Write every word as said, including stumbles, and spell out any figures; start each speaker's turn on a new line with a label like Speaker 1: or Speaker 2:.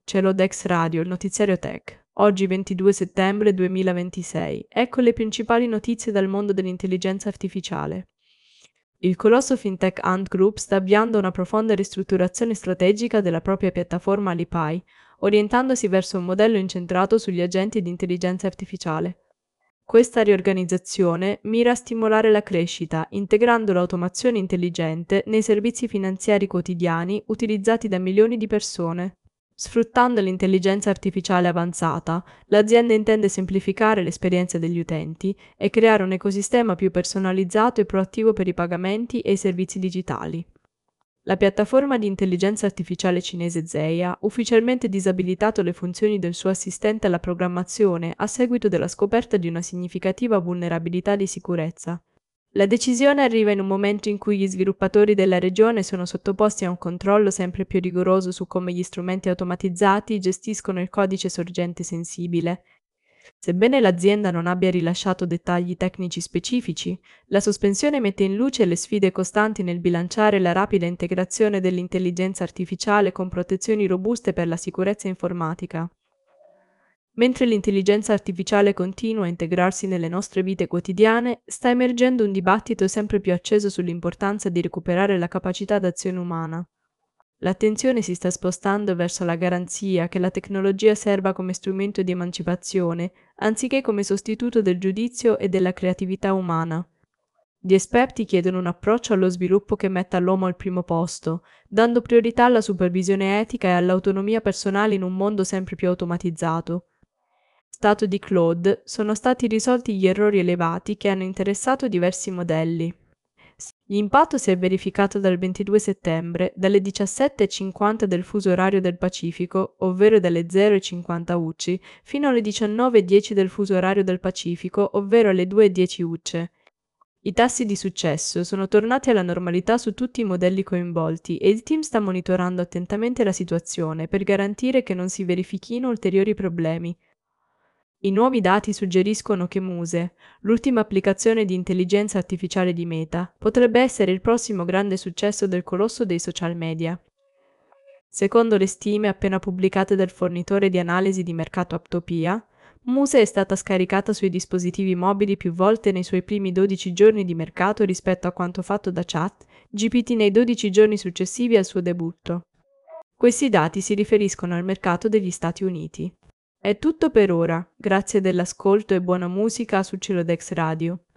Speaker 1: Celodex Radio, il notiziario tech. Oggi ventidue settembre duemilaventisei. Ecco le principali notizie dal mondo dell'intelligenza artificiale. Il colosso fintech Ant Group sta avviando una profonda ristrutturazione strategica della propria piattaforma Alipay, orientandosi verso un modello incentrato sugli agenti di intelligenza artificiale. Questa riorganizzazione mira a stimolare la crescita, integrando l'automazione intelligente nei servizi finanziari quotidiani utilizzati da milioni di persone. Sfruttando l'intelligenza artificiale avanzata, l'azienda intende semplificare l'esperienza degli utenti e creare un ecosistema più personalizzato e proattivo per i pagamenti e i servizi digitali. La piattaforma di intelligenza artificiale cinese Zeia ha ufficialmente disabilitato le funzioni del suo assistente alla programmazione a seguito della scoperta di una significativa vulnerabilità di sicurezza. La decisione arriva in un momento in cui gli sviluppatori della regione sono sottoposti a un controllo sempre più rigoroso su come gli strumenti automatizzati gestiscono il codice sorgente sensibile. Sebbene l'azienda non abbia rilasciato dettagli tecnici specifici, la sospensione mette in luce le sfide costanti nel bilanciare la rapida integrazione dell'intelligenza artificiale con protezioni robuste per la sicurezza informatica. Mentre l'intelligenza artificiale continua a integrarsi nelle nostre vite quotidiane, sta emergendo un dibattito sempre più acceso sull'importanza di recuperare la capacità d'azione umana. L'attenzione si sta spostando verso la garanzia che la tecnologia serva come strumento di emancipazione, anziché come sostituto del giudizio e della creatività umana. Gli esperti chiedono un approccio allo sviluppo che metta l'uomo al primo posto, dando priorità alla supervisione etica e all'autonomia personale in un mondo sempre più automatizzato. Stato di Claude sono stati risolti gli errori elevati che hanno interessato diversi modelli. L'impatto si è verificato dal ventidue settembre, dalle diciassette e cinquanta del fuso orario del Pacifico, ovvero dalle zero e cinquanta U C C, fino alle diciannove e dieci del fuso orario del Pacifico, ovvero alle due e dieci U C C. I tassi di successo sono tornati alla normalità su tutti i modelli coinvolti e il team sta monitorando attentamente la situazione per garantire che non si verifichino ulteriori problemi. I nuovi dati suggeriscono che Muse, l'ultima applicazione di intelligenza artificiale di Meta, potrebbe essere il prossimo grande successo del colosso dei social media. Secondo le stime appena pubblicate dal fornitore di analisi di mercato Aptopia, Muse è stata scaricata sui dispositivi mobili più volte nei suoi primi dodici giorni di mercato rispetto a quanto fatto da Chat G P T nei dodici giorni successivi al suo debutto. Questi dati si riferiscono al mercato degli Stati Uniti. È tutto per ora, grazie dell'ascolto e buona musica su Celodex Radio.